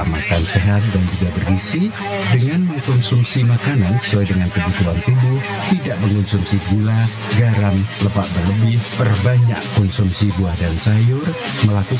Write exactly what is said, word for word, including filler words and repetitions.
pola makan sehat dan juga bergizi dengan mengkonsumsi makanan sesuai dengan kebutuhan tubuh, tidak mengkonsumsi gula, garam, lemak berlebih, perbanyak konsumsi buah dan sayur, melakukan